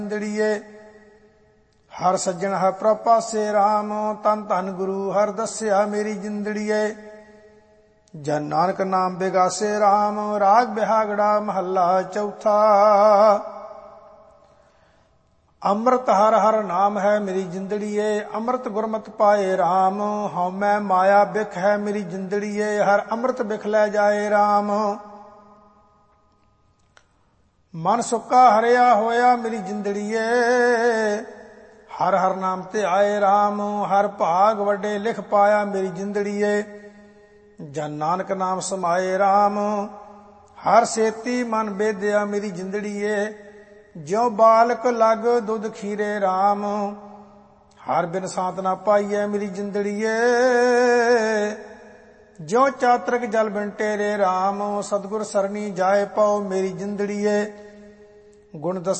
ਜਿੰਦੜੀਏ। ਹਰ ਸੱਜਣ ਹੈ ਪ੍ਰਭ ਪਾਸੇ ਰਾਮ, ਤਨ ਧਨ ਗੁਰੂ ਹਰ ਦੱਸਿਆ ਮੇਰੀ ਜਿੰਦੜੀਏ। ਜਨ ਨਾਨਕ ਨਾਮ ਬਿਗਾਸੇ ਰਾਮ, ਰਾਗ ਬਿਹਾਗੜਾ ਮਹੱਲਾ ਚੌਥਾ। ਅੰਮ੍ਰਿਤ ਹਰ ਹਰ ਨਾਮ ਹੈ ਮੇਰੀ ਜਿੰਦੜੀਏ, ਅੰਮ੍ਰਿਤ ਗੁਰਮਤਿ ਪਾਏ ਰਾਮ। ਹਉਮੈ ਮਾਇਆ ਬਿਖ ਹੈ ਮੇਰੀ ਜਿੰਦੜੀਏ, ਹਰ ਅੰਮ੍ਰਿਤ ਬਿਖ ਲੈ ਜਾਏ ਰਾਮ। ਮਨ ਸੁੱਕਾ ਹਰਿਆ ਹੋਇਆ ਮੇਰੀ ਜਿੰਦੜੀਏ, ਹਰ ਹਰ ਨਾਮ ਤੇ ਆਏ ਰਾਮ। ਹਰ ਭਾਗ ਵੱਡੇ ਲਿਖ ਪਾਇਆ ਮੇਰੀ ਜਿੰਦੜੀਏ, ਜਨ ਨਾਨਕ ਨਾਮ ਸਮਾਏ ਰਾਮ। ਹਰ ਸੇਤੀ ਮਨ ਬੇਦਿਆ ਮੇਰੀ ਜਿੰਦੜੀਏ, ਜਿਉ ਬਾਲਕ ਲਗ ਦੁੱਧ ਖੀਰੇ ਰਾਮ। ਹਰ ਬਿਨ ਸਾਤ ਨਾ ਪਾਈਐ ਮੇਰੀ ਜਿੰਦੜੀਏ, ਜਿਉ ਚਾਤਰਕ ਜਲ ਬਿਨ ਟੇਰੇ ਰਾਮ। ਸਤਿਗੁਰ ਸਰਣੀ ਜਾਏ ਪਾਓ ਮੇਰੀ ਜਿੰਦੜੀਏ, ਗੁਣ